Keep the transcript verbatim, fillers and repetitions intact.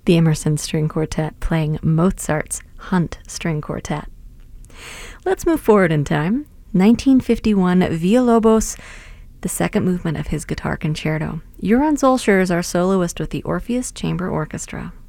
the Emerson String Quartet playing Mozart's Hunt String Quartet. Let's move forward in time. nineteen fifty-one, Villalobos, the second movement of his guitar concerto. Johann Zollscher is our soloist with the Orpheus Chamber Orchestra.